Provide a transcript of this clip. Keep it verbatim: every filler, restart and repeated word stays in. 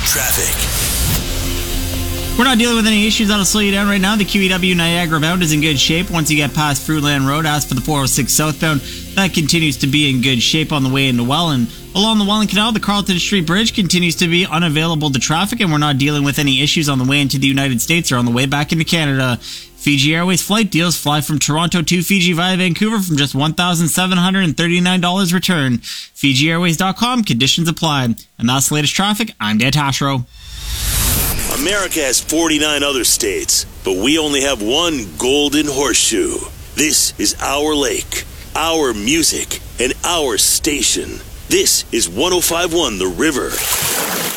Traffic. We're not dealing with any issues that'll slow you down right now. The Q E W Niagara bound is in good shape once you get past Fruitland Road. As for the four oh six southbound, that continues to be in good shape on the way into Welland. Along the Welland Canal, the Carleton Street Bridge continues to be unavailable to traffic, and we're not dealing with any issues on the way into the United States or on the way back into Canada. Fiji Airways flight deals fly from Toronto to Fiji via Vancouver from just one thousand seven hundred thirty-nine dollars return. Fiji Airways dot com, conditions apply. And that's the latest traffic. I'm Dan Tashro. America has forty-nine other states, but we only have one golden horseshoe. This is our lake, our music, and our station. This is one oh five point one The River.